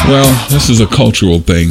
Well, this is a cultural thing.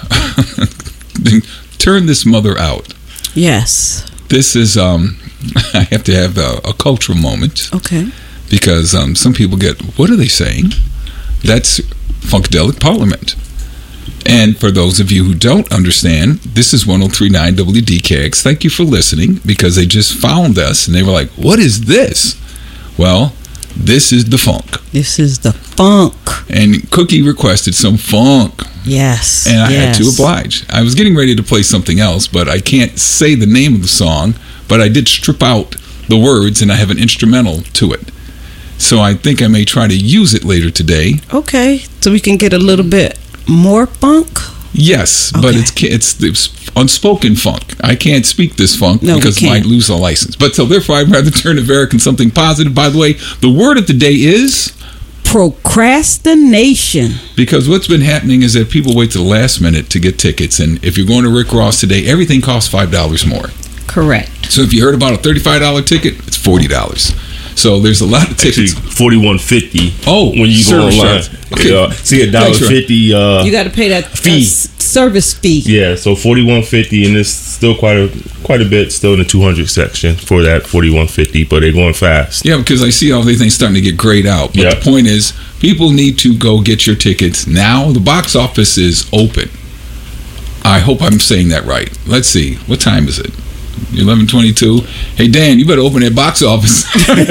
Turn this mother out. Yes. This is, I have to have a cultural moment. Okay. Because some people get, what are they saying? That's Funkadelic Parliament. And for those of you who don't understand, this is 103.9 WDKX. Thank you for listening, because they just found us and they were like, what is this? Well, this is the funk. This is the funk. And Cookie requested some funk. Yes. And I had to oblige. I was getting ready to play something else, but I can't say the name of the song, but I did strip out the words and I have an instrumental to it. So I think I may try to use it later today. Okay. So we can get a little bit more funk? Yes, okay. But it's unspoken funk. I can't speak this funk because I might lose a license. But so therefore, I'd rather turn to Varick and something positive. By the way, the word of the day is procrastination. Because what's been happening is that people wait to the last minute to get tickets. And if you're going to Rick Ross today, everything costs $5 more. Correct. So if you heard about a $35 ticket, it's $40. So there's a lot of tickets. Actually, $41.50. Oh, when you go online, okay. See $1.50. You got to pay that fee, service fee. Yeah, so $41.50, and it's still quite a bit still in the 200 section for that $41.50, but they're going fast. Yeah, because I see all these things starting to get grayed out. But the point is, people need to go get your tickets now. The box office is open. I hope I'm saying that right. Let's see. What time is it? 11:22. Hey Dan, you better open that box office.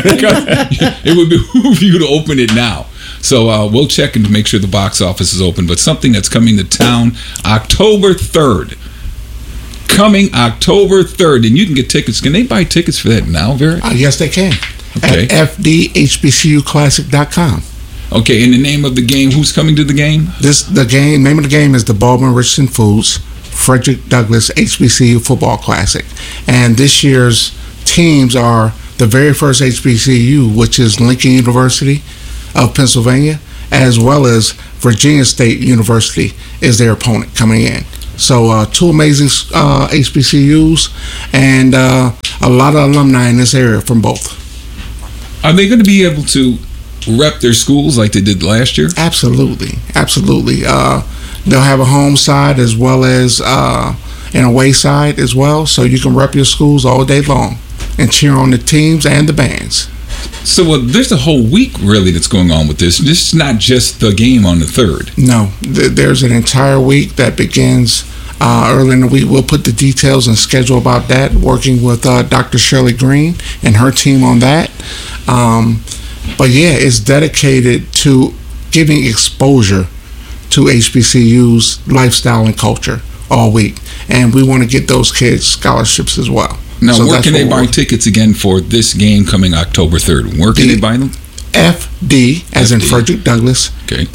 It would behoove you to open it now. So we'll check and make sure the box office is open. But something that's coming to town October 3rd. Coming October 3rd, and you can get tickets. Can they buy tickets for that now, Varick? Yes, they can. Okay. At fdhbcuclassic.com. Okay, in the name of the game, who's coming to the game? Name of the game is the Baldwin Richardson Foods Frederick Douglass HBCU Football Classic. And this year's teams are the very first HBCU, which is Lincoln University of Pennsylvania, as well as Virginia State University is their opponent coming in. So two amazing HBCUs and a lot of alumni in this area from both. Are they going to be able to rep their schools like they did last year? Absolutely. They'll have a home side as well as an away side as well, so you can rep your schools all day long and cheer on the teams and the bands. So there's a whole week really that's going on with this. This is not just the game on the 3rd. No, there's an entire week that begins early in the week. We'll put the details and schedule about that, working with Dr. Shirley Green and her team on that. But yeah, it's dedicated to giving exposure to HBCU's lifestyle and culture all week. And we want to get those kids scholarships as well. Now, so where can they buy tickets again for this game coming October 3rd? Where can they buy them? FD, as in Frederick Douglass,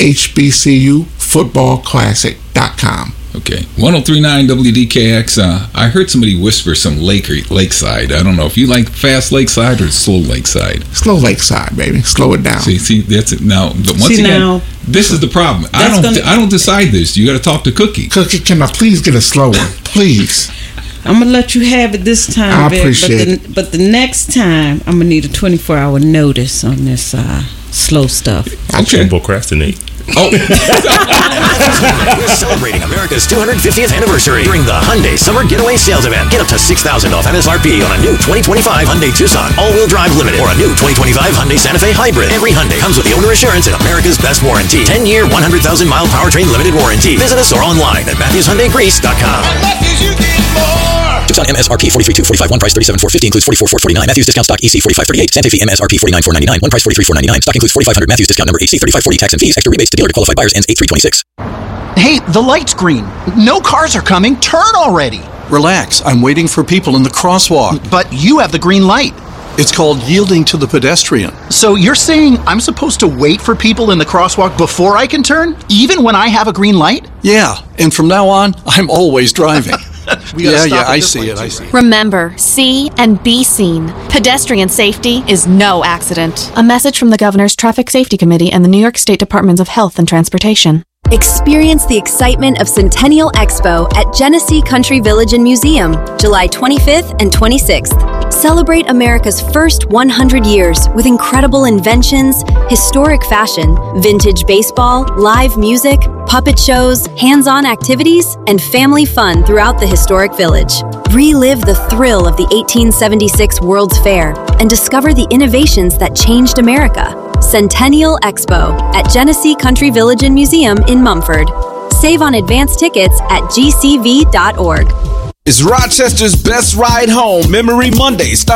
HBCUFootballClassic.com. Okay. 103.9 WDKX. I heard somebody whisper some lakeside. I don't know if you like fast lakeside or slow lakeside. Slow lakeside, baby. Slow it down. See, that's it. Now, once again, this is the problem. I don't decide this. You got to talk to Cookie. Cookie, can I please get a slow one? Please. I'm going to let you have it this time, I appreciate it. But the next time, I'm going to need a 24-hour notice on this slow stuff. I can't procrastinate. Oh. We're celebrating America's 250th anniversary during the Hyundai Summer Getaway Sales Event. Get up to $6,000 off MSRP on a new 2025 Hyundai Tucson, all-wheel drive limited, or a new 2025 Hyundai Santa Fe Hybrid. Every Hyundai comes with the owner assurance and America's best warranty. 10-year, 100,000-mile powertrain limited warranty. Visit us or online at MatthewsHyundaiGreece.com. At Matthews, you get more. Tucson MSRP 43,245, one price 37,450, includes 44,449. Matthews discount stock EC 4538. Santa Fe MSRP 49,499, one price 43,499. Stock includes 4,500. Matthews discount number HC 3540. Tax and fees. Extra rebates to dealer to qualified buyers ends 8/3/26. Hey, the light's green. No cars are coming. Turn already. Relax. I'm waiting for people in the crosswalk. But you have the green light. It's called yielding to the pedestrian. So you're saying I'm supposed to wait for people in the crosswalk before I can turn, even when I have a green light? Yeah, and from now on, I'm always driving. I see it. Remember, see and be seen. Pedestrian safety is no accident. A message from the Governor's Traffic Safety Committee and the New York State Departments of Health and Transportation. Experience the excitement of Centennial Expo at Genesee Country Village and Museum, July 25th and 26th. Celebrate America's first 100 years with incredible inventions, historic fashion, vintage baseball, live music, puppet shows, hands-on activities, and family fun throughout the historic village. Relive the thrill of the 1876 World's Fair and discover the innovations that changed America. Centennial Expo at Genesee Country Village and Museum in Mumford. Save on advance tickets at gcv.org. It's Rochester's Best Ride Home Memory Monday.